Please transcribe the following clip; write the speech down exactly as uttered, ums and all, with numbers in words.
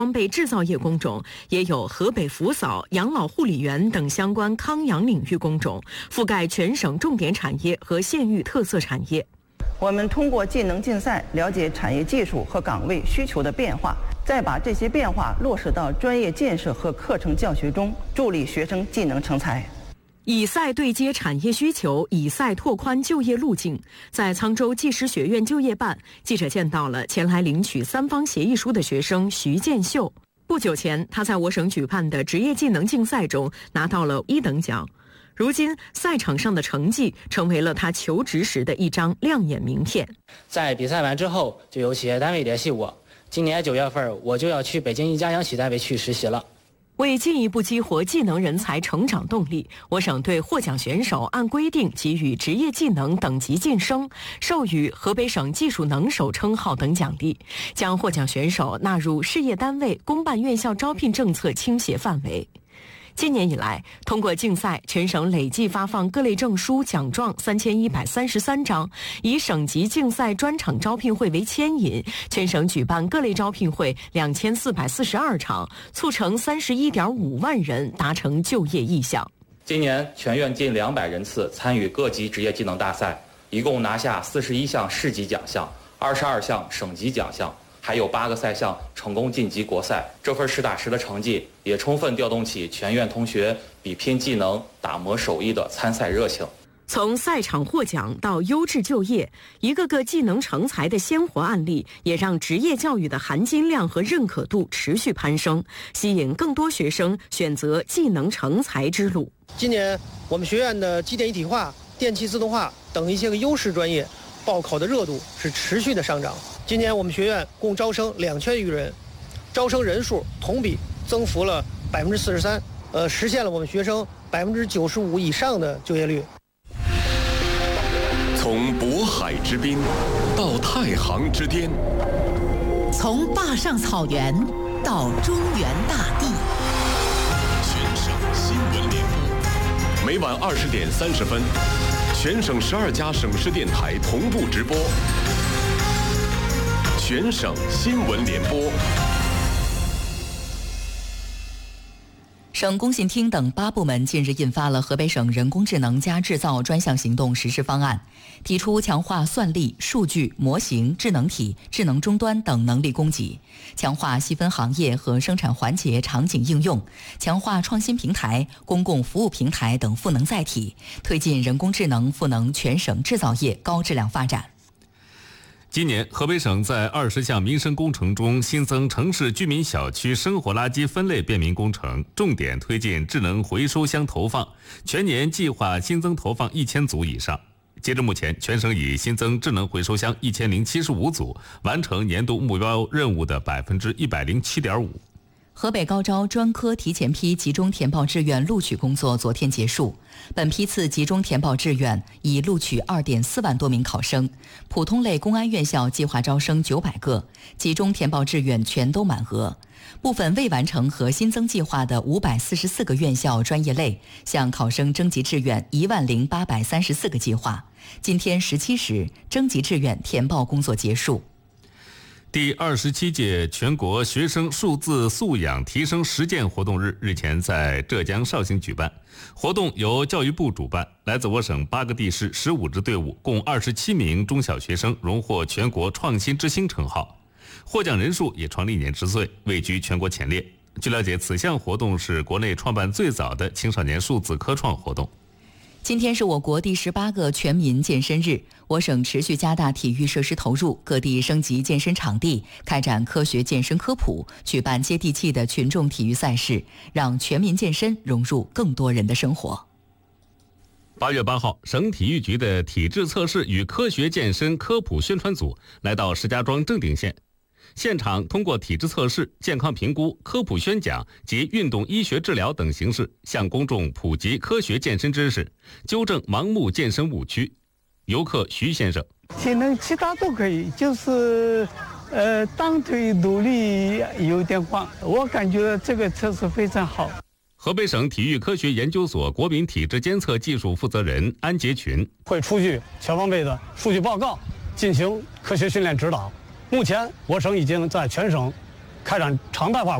装备制造业工种，也有河北扶嫂、养老护理员等相关康养领域工种，覆盖全省重点产业和县域特色产业。 我们通过技能竞赛了解产业技术和岗位需求的变化，再把这些变化落实到专业建设和课程教学中，助力学生技能成才。 以赛对接产业需求，以赛拓宽就业路径。在沧州技师学院就业办，记者见到了前来领取三方协议书的学生徐建秀。不久前，他在我省举办的职业技能竞赛中拿到了一等奖。如今，赛场上的成绩成为了他求职时的一张亮眼名片。 在比赛完之后，就有企业单位联系我，今年九月份我就要去北京一家央企单位去实习了。 为进一步激活技能人才成长动力，我省对获奖选手按规定给予职业技能等级晋升，授予河北省技术能手称号等奖励，将获奖选手纳入事业单位、公办院校招聘政策倾斜范围。今年以来，通过竞赛，全省累计发放各类证书、奖状三千一百三十三张，以省级竞赛专场招聘会为牵引，全省举办各类招聘会两千四百四十二场，促成三十一点五万人达成就业意向。 今年全院近两百人次参与各级职业技能大赛，一共拿下四十一项市级奖项，二十二项省级奖项。还有八个赛项成功晋级国赛，这份实打实的成绩也充分调动起全院同学比拼技能、打磨手艺的参赛热情。 从赛场获奖到优质就业，一个个技能成才的鲜活案例，也让职业教育的含金量和认可度持续攀升，吸引更多学生选择技能成才之路。 今年我们学院的机电一体化、电气自动化等一些个优势专业报考的热度是持续的上涨。今年我们学院共招生两千余人，招生人数同比增幅了百分之四十三，呃，实现了我们学生百分之九十五以上的就业率。 从渤海之滨到太行之巅， 从坝上草原到中原大地， 全省新闻联播，每晚二十点三十分，全省十二家省市电台同步直播。全省新闻联播。 省工信厅等八部门近日印发了河北省人工智能加制造专项行动实施方案，提出强化算力、数据、模型、智能体、智能终端等能力供给，强化细分行业和生产环节场景应用，强化创新平台、公共服务平台等赋能载体，推进人工智能赋能全省制造业高质量发展。 今年，河北省在二十项民生工程中新增城市居民小区生活垃圾分类便民工程，重点推进智能回收箱投放，全年计划新增投放一千组以上。截至目前，全省已新增智能回收箱一千零七十五组，完成年度目标任务的百分之一百零七点五。 河北高招专科提前批集中填报志愿录取工作昨天结束，本批次集中填报志愿已录取 二点四万多名考生，普通类公安院校计划招生九百个，集中填报志愿全都满额。部分未完成和新增计划的五百四十四个院校专业类向考生征集志愿一万零八百三十四个计划，今天十七时征集志愿填报工作结束。 第二十七届全国学生数字素养提升实践活动日日前在浙江绍兴举办，活动由教育部主办，来自我省八个地市十五支队伍，共二十七名中小学生荣获全国创新之星称号，获奖人数也创历年之最，位居全国前列。据了解，此项活动是国内创办最早的青少年数字科创活动。 今天是我国第十八个全民健身日，我省持续加大体育设施投入，各地升级健身场地，开展科学健身科普，举办接地气的群众体育赛事，让全民健身融入更多人的生活。 八月八号，省体育局的体质测试与科学健身科普宣传组来到石家庄正定县，现场通过体质测试、健康评估、科普宣讲及运动医学治疗等形式，向公众普及科学健身知识，纠正盲目健身误区。游客徐先生： 体能其他都可以，就是呃单腿努力有点晃，我感觉这个测试非常好。 河北省体育科学研究所国民体质监测技术负责人安杰群： 会出具全方位的数据报告，进行科学训练指导。目前，我省已经在全省开展常态化